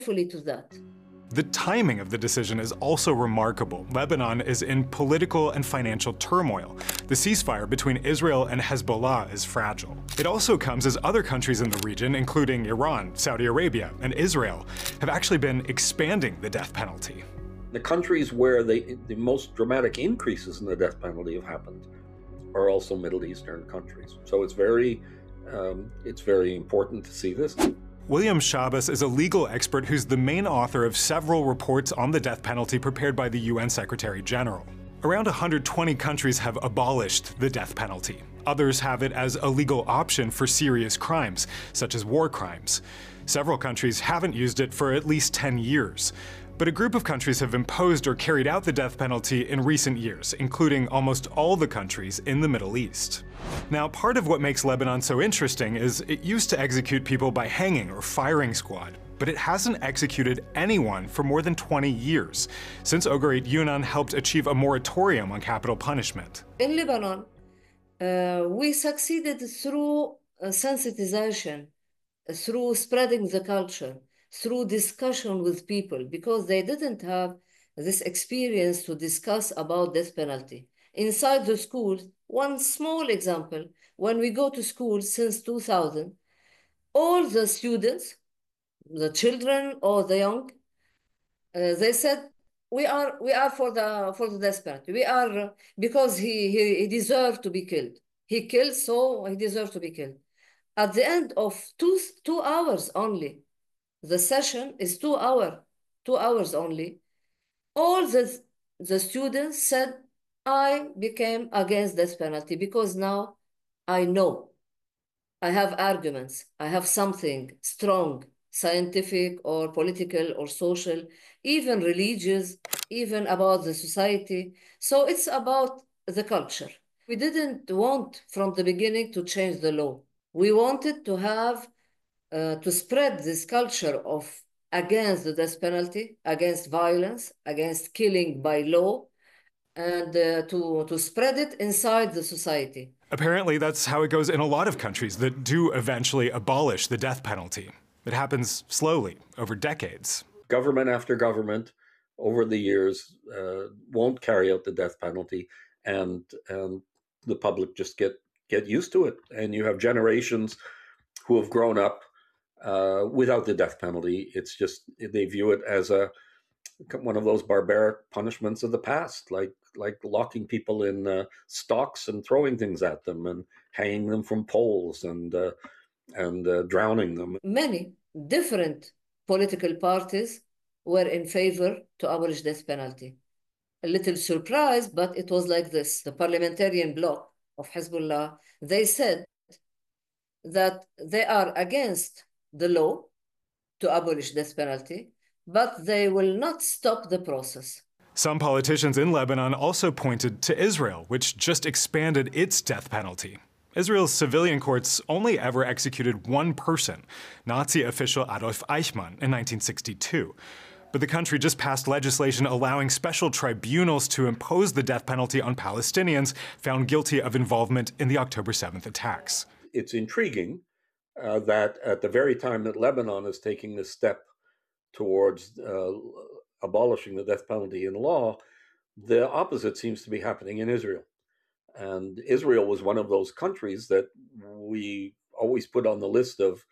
to that. The timing of the decision is also remarkable. Lebanon is in political and financial turmoil. The ceasefire between Israel and Hezbollah is fragile. It also comes as other countries in the region, including Iran, Saudi Arabia, and Israel, have actually been expanding the death penalty. The countries where the most dramatic increases in the death penalty have happened are also Middle Eastern countries. So it's very important to see this. William Schabas is a legal expert who's the main author of several reports on the death penalty prepared by the UN Secretary General. Around 120 countries have abolished the death penalty. Others have it as a legal option for serious crimes, such as war crimes. Several countries haven't used it for at least 10 years. But a group of countries have imposed or carried out the death penalty in recent years, including almost all the countries in the Middle East. Now, part of what makes Lebanon so interesting is it used to execute people by hanging or firing squad, but it hasn't executed anyone for more than 20 years, since Ogarit Yunan helped achieve a moratorium on capital punishment. In Lebanon, we succeeded through sensitization, through spreading the culture, through discussion with people, because they didn't have this experience to discuss about death penalty. Inside the schools, one small example, when we go to school since 2000, all the students, the children or the young, they said, we are for the death penalty. We are, because he deserved to be killed. He killed, so he deserved to be killed. At the end of two hours only, the session is 2 hours only. All the students said, I became against death penalty because now I know. I have arguments. I have something strong, scientific or political or social, even religious, even about the society. So it's about the culture. We didn't want from the beginning to change the law. We wanted to have to spread this culture of against the death penalty, against violence, against killing by law, and to spread it inside the society. Apparently, that's how it goes in a lot of countries that do eventually abolish the death penalty. It happens slowly, over decades. Government after government over the years won't carry out the death penalty, and the public just get used to it. And you have generations who have grown up without the death penalty. It's just, they view it as one of those barbaric punishments of the past, like locking people in stocks and throwing things at them and hanging them from poles and drowning them. Many different political parties were in favor to abolish death penalty. A little surprised, but it was like this. The parliamentarian bloc of Hezbollah, they said that they are against the law to abolish death penalty, but they will not stop the process. Some politicians in Lebanon also pointed to Israel, which just expanded its death penalty. Israel's civilian courts only ever executed one person, Nazi official Adolf Eichmann, in 1962. But the country just passed legislation allowing special tribunals to impose the death penalty on Palestinians found guilty of involvement in the October 7th attacks. It's intriguing that at the very time that Lebanon is taking this step towards abolishing the death penalty in law, the opposite seems to be happening in Israel. And Israel was one of those countries that we always put on the list of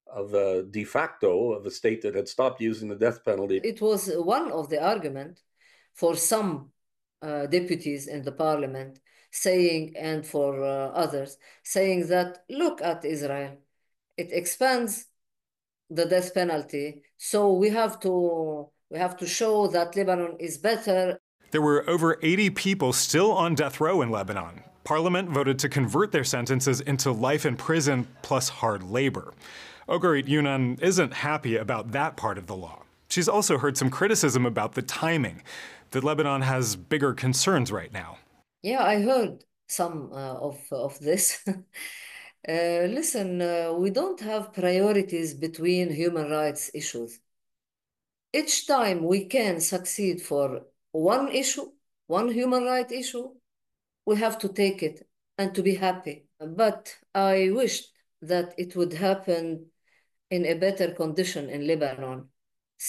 de facto of a state that had stopped using the death penalty. It was one of the arguments for some deputies in the parliament saying, and for others, saying that, look at Israel, it expands the death penalty, so we have to show that Lebanon is better. There were over 80 people still on death row in Lebanon. Parliament voted to convert their sentences into life in prison plus hard labor. Ogarit Yunan isn't happy about that part of the law. She's also heard some criticism about the timing, that Lebanon has bigger concerns right now. Yeah, I heard some of this. Listen, we don't have priorities between human rights issues. Each time we can succeed for one issue, one human rights issue, we have to take it and to be happy. But I wished that it would happen in a better condition in Lebanon.